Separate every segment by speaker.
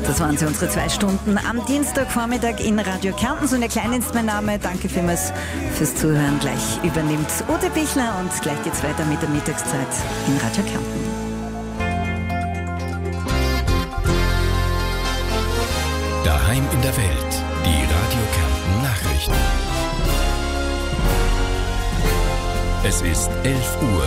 Speaker 1: Das waren sie, unsere 2 Stunden am Dienstagvormittag in Radio Kärnten. So eine Kleindienst, mein Name. Danke vielmals fürs Zuhören. Gleich übernimmt Ute Bichler und gleich geht's weiter mit der Mittagszeit in Radio Kärnten.
Speaker 2: Daheim in der Welt. Die Radio Kärnten Nachrichten. Es ist 11 Uhr.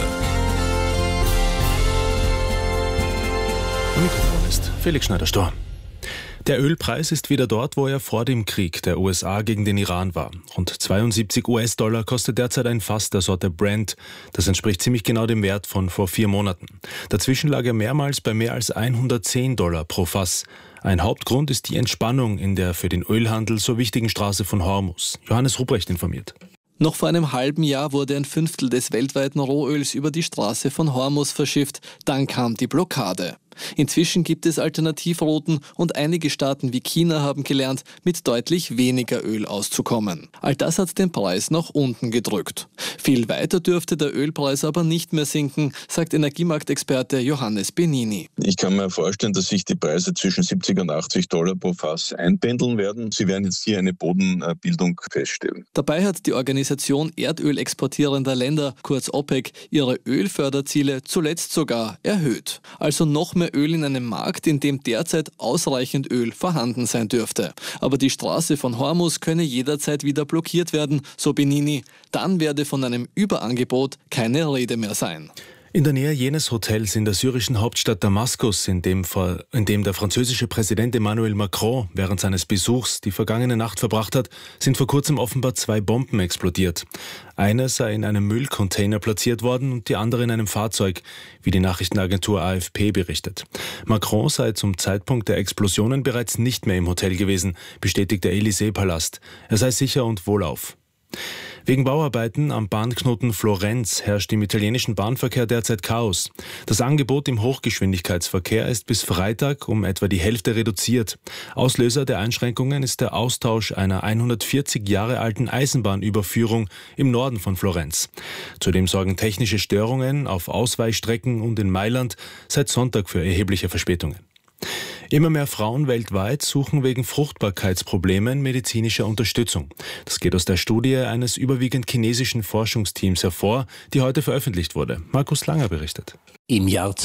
Speaker 3: Am Mikrofon ist Felix Schneider-Storr. Der Ölpreis ist wieder dort, wo er vor dem Krieg der USA gegen den Iran war. Rund 72 US-Dollar kostet derzeit ein Fass der Sorte Brent. Das entspricht ziemlich genau dem Wert von vor 4 Monaten. Dazwischen lag er mehrmals bei mehr als 110 Dollar pro Fass. Ein Hauptgrund ist die Entspannung in der für den Ölhandel so wichtigen Straße von Hormuz. Johannes Ruprecht informiert.
Speaker 4: Noch vor einem halben Jahr wurde ein Fünftel des weltweiten Rohöls über die Straße von Hormuz verschifft. Dann kam die Blockade. Inzwischen gibt es Alternativrouten und einige Staaten wie China haben gelernt, mit deutlich weniger Öl auszukommen. All das hat den Preis nach unten gedrückt. Viel weiter dürfte der Ölpreis aber nicht mehr sinken, sagt Energiemarktexperte Johannes Benini.
Speaker 5: Ich kann mir vorstellen, dass sich die Preise zwischen 70 und 80 Dollar pro Fass einpendeln werden. Sie werden jetzt hier eine Bodenbildung feststellen.
Speaker 4: Dabei hat die Organisation erdölexportierender Länder, kurz OPEC, ihre Ölförderziele zuletzt sogar erhöht. Also noch mehr Öl in einem Markt, in dem derzeit ausreichend Öl vorhanden sein dürfte. Aber die Straße von Hormuz könne jederzeit wieder blockiert werden, so Benini. Dann werde von einem Überangebot keine Rede mehr sein.
Speaker 3: In der Nähe jenes Hotels in der syrischen Hauptstadt Damaskus, in dem der französische Präsident Emmanuel Macron während seines Besuchs die vergangene Nacht verbracht hat, sind vor kurzem offenbar 2 Bomben explodiert. Eine sei in einem Müllcontainer platziert worden und die andere in einem Fahrzeug, wie die Nachrichtenagentur AFP berichtet. Macron sei zum Zeitpunkt der Explosionen bereits nicht mehr im Hotel gewesen, bestätigt der Élysée-Palast. Er sei sicher und wohlauf. Wegen Bauarbeiten am Bahnknoten Florenz herrscht im italienischen Bahnverkehr derzeit Chaos. Das Angebot im Hochgeschwindigkeitsverkehr ist bis Freitag um etwa die Hälfte reduziert. Auslöser der Einschränkungen ist der Austausch einer 140 Jahre alten Eisenbahnüberführung im Norden von Florenz. Zudem sorgen technische Störungen auf Ausweichstrecken und in Mailand seit Sonntag für erhebliche Verspätungen. Immer mehr Frauen weltweit suchen wegen Fruchtbarkeitsproblemen medizinische Unterstützung. Das geht aus der Studie eines überwiegend chinesischen Forschungsteams hervor, die heute veröffentlicht wurde. Markus Langer berichtet.
Speaker 6: Im Jahr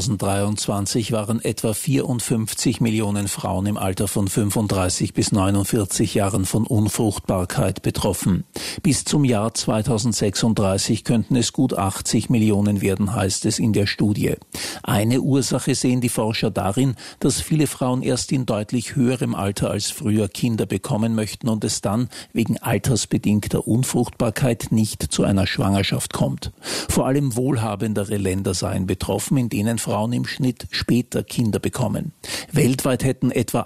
Speaker 6: 2023 waren etwa 54 Millionen Frauen im Alter von 35 bis 49 Jahren von Unfruchtbarkeit betroffen. Bis zum Jahr 2036 könnten es gut 80 Millionen werden, heißt es in der Studie. Eine Ursache sehen die Forscher darin, dass viele Frauen erst in deutlich höherem Alter als früher Kinder bekommen möchten und es dann wegen altersbedingter Unfruchtbarkeit nicht zu einer Schwangerschaft kommt. Vor allem wohlhabendere Länder seien betroffen, in denen Frauen im Schnitt später Kinder bekommen. Weltweit hätten etwa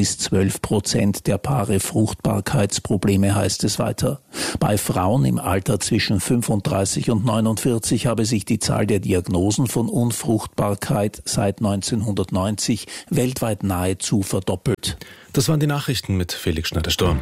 Speaker 6: 8-12% der Paare Fruchtbarkeitsprobleme, heißt es weiter. Bei Frauen im Alter zwischen 35 und 49 habe sich die Zahl der Diagnosen von Unfruchtbarkeit seit 1990 weltweit nahezu verdoppelt.
Speaker 3: Das waren die Nachrichten mit Felix Schneider-Storr.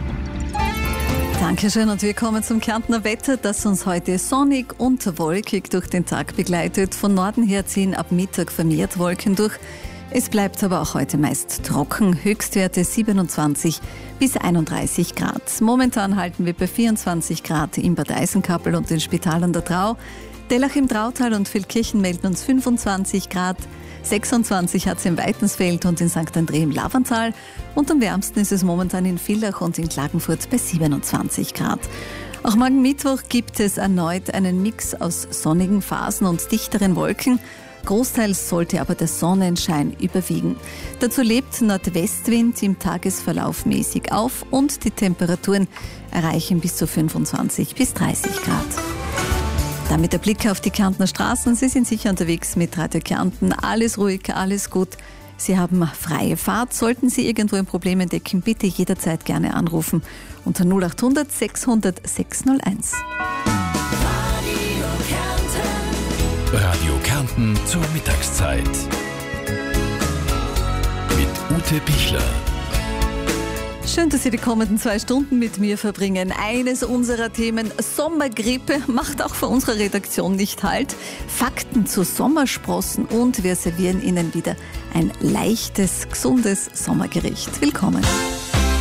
Speaker 1: Dankeschön und wir kommen zum Kärntner Wetter, das uns heute sonnig und wolkig durch den Tag begleitet. Von Norden her ziehen ab Mittag vermehrt Wolken durch. Es bleibt aber auch heute meist trocken. Höchstwerte 27 bis 31 Grad. Momentan halten wir bei 24 Grad in Bad Eisenkappel und in Spital an der Drau. Dellach im Drautal und Feldkirchen melden uns 25 Grad. 26 hat es in Weitensfeld und in St. André im Lavantal. Und am wärmsten ist es momentan in Villach und in Klagenfurt bei 27 Grad. Auch morgen Mittwoch gibt es erneut einen Mix aus sonnigen Phasen und dichteren Wolken. Großteils sollte aber der Sonnenschein überwiegen. Dazu lebt Nordwestwind im Tagesverlauf mäßig auf und die Temperaturen erreichen bis zu 25 bis 30 Grad. Damit der Blick auf die Kärntner Straßen. Sie sind sicher unterwegs mit Radio Kärnten. Alles ruhig, alles gut. Sie haben freie Fahrt. Sollten Sie irgendwo ein Problem entdecken, bitte jederzeit gerne anrufen unter 0800 600 601.
Speaker 2: Radio Kärnten zur Mittagszeit. Mit Ute Bichler.
Speaker 1: Schön, dass Sie die kommenden 2 Stunden mit mir verbringen. Eines unserer Themen, Sommergrippe, macht auch für unsere Redaktion nicht Halt. Fakten zu Sommersprossen und wir servieren Ihnen wieder ein leichtes, gesundes Sommergericht. Willkommen.